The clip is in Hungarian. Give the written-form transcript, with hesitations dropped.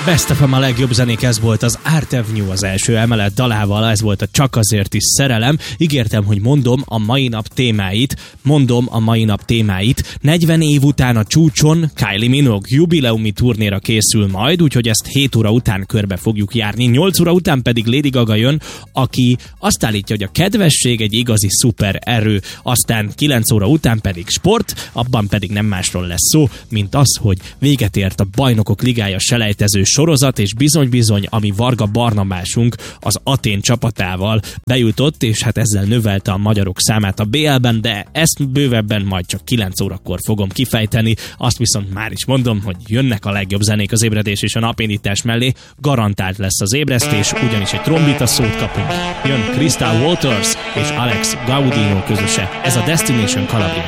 Best of a legjobb zenék, ez volt az Art Avenue az első emelet dalával, ez volt a Csak azért is szerelem. Ígértem, hogy mondom a mai nap témáit. 40 év után a csúcson Kylie Minogue jubileumi turnéra készül majd, úgyhogy ezt 7 óra után körbe fogjuk járni. 8 óra után pedig Lady Gaga jön, aki azt állítja, hogy a kedvesség egy igazi szuper erő. Aztán 9 óra után pedig sport, abban pedig nem másról lesz szó, mint az, hogy véget ért a Bajnokok Ligája selejtező sorozat, és bizony, ami Varga Barnabásunk az Athén csapatával bejutott, és hát ezzel növelte a magyarok számát a BL-ben, de ezt bővebben majd csak 9 órakor fogom kifejteni. Azt viszont már is mondom, hogy jönnek a legjobb zenék az ébredés és a napindítás mellé, garantált lesz az ébresztés, ugyanis egy trombita szót kapunk. Jön Crystal Waters és Alex Gaudino közöse. Ez a Destination Calabria.